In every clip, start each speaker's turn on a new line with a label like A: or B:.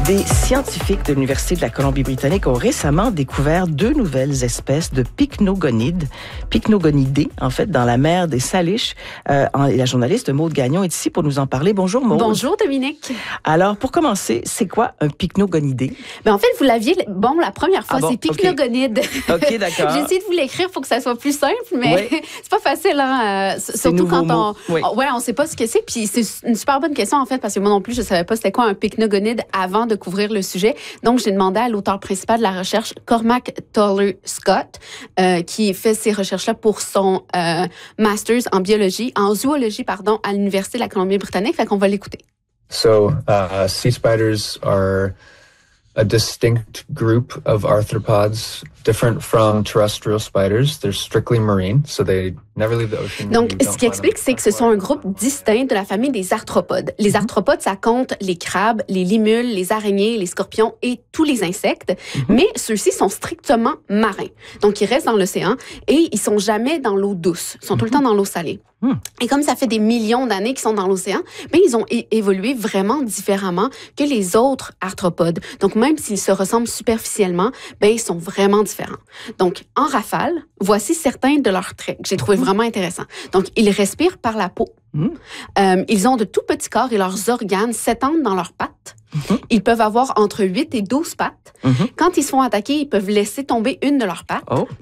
A: Des scientifiques de l'Université de la Colombie-Britannique ont récemment découvert 2 nouvelles espèces de pycnogonides, en fait, dans la mer des Salish. Et la journaliste Maude Gagnon est ici pour nous en parler. Bonjour Maude.
B: Bonjour Dominique.
A: Alors, pour commencer, c'est quoi un pycnogonidé?
B: En fait, vous l'aviez, la première fois, c'est pycnogonide.
A: OK, d'accord.
B: J'ai essayé de vous l'écrire pour que ça soit plus simple, mais c'est pas facile, hein? Surtout quand on sait pas ce que c'est. Puis c'est une super bonne question, en fait, parce que moi non plus, je savais pas c'était quoi un pycnogonide avant de couvrir le sujet. Donc, j'ai demandé à l'auteur principal de la recherche, Cormac Toller-Scott, qui fait ces recherches-là pour son master's en zoologie, à l'Université de la Colombie-Britannique. Fait qu'on va l'écouter.
C: So, sea spiders are a distinct group of arthropods, different from terrestrial spiders. They're strictly marine, so they never leave the ocean.
B: Donc, ce qui explique, c'est que ce sont un groupe distinct de la famille des arthropodes. Les arthropodes, ça compte les crabes, les limules, les araignées, les scorpions et tous les insectes, mais ceux-ci sont strictement marins. Donc, ils restent dans l'océan et ils sont jamais dans l'eau douce. Ils sont tout le temps dans l'eau salée. Et comme ça fait des millions d'années qu'ils sont dans l'océan, ils ont évolué vraiment différemment que les autres arthropodes. Donc, même s'ils se ressemblent superficiellement, ils sont vraiment différents. Donc, en rafale, voici certains de leurs traits que j'ai trouvé vraiment intéressants. Donc, ils respirent par la peau. Ils ont de tout petits corps et leurs organes s'étendent dans leurs pattes. Ils peuvent avoir entre 8 et 12 pattes. Quand ils se font attaquer, ils peuvent laisser tomber une de leurs pattes.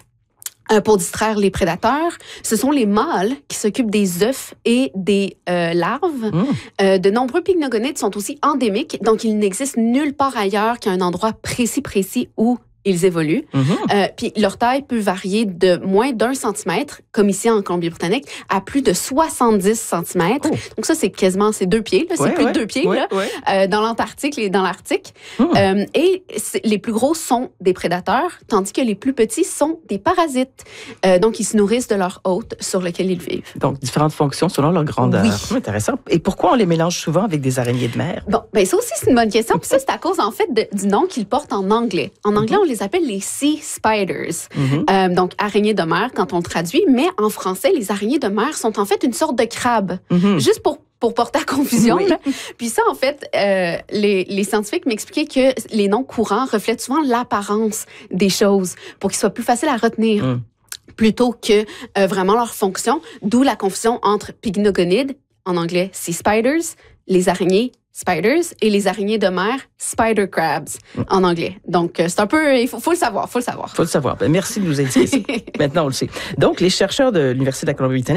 B: Pour distraire les prédateurs. Ce sont les mâles qui s'occupent des œufs et des larves. De nombreux pycnogonides sont aussi endémiques, donc il n'existe nulle part ailleurs qu'un endroit précis où ils évoluent. Puis leur taille peut varier de moins d'1 centimètre, comme ici en Colombie-Britannique, à plus de 70 centimètres. Donc ça, c'est 2 pieds. Là. C'est plus de 2 pieds dans l'Antarctique et dans l'Arctique. Et les plus gros sont des prédateurs, tandis que les plus petits sont des parasites. Donc, ils se nourrissent de leur hôte sur lequel ils vivent.
A: Donc, différentes fonctions selon leur grandeur.
B: Oui.
A: Intéressant. Et pourquoi on les mélange souvent avec des araignées de mer?
B: Ça aussi, c'est une bonne question. Puis ça, c'est à cause, en fait, du nom qu'ils portent en anglais. En anglais, on les appelle les sea spiders. Donc, araignées de mer, quand on le traduit. Mais en français, les araignées de mer sont en fait une sorte de crabe. Juste pour porter à confusion. Là. Puis ça, en fait, les scientifiques m'expliquaient que les noms courants reflètent souvent l'apparence des choses pour qu'ils soient plus faciles à retenir. Plutôt que vraiment leur fonction, d'où la confusion entre pycnogonides, en anglais sea spiders, les araignées spiders et les araignées de mer spider crabs en anglais. Donc c'est un peu, il faut le savoir.
A: Faut le savoir. Merci de nous indiquer ça. Maintenant on le sait. Donc les chercheurs de l'Université de la Colombie-Britannique